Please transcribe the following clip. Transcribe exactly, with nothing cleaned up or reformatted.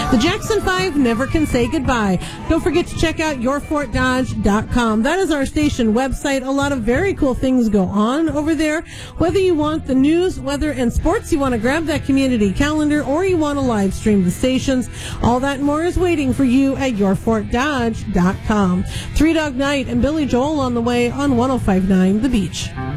The Jackson five never can say goodbye. Don't forget to check out your fort dodge dot com. That is our station website. A lot of very cool things go on over there. Whether you want the news, weather, and sports, you want to grab that community calendar, or you want to live stream the stations, all that and more is waiting for you at your fort dodge dot com. Three Dog Night and Billy Joel on the way on one oh five point nine The Beach.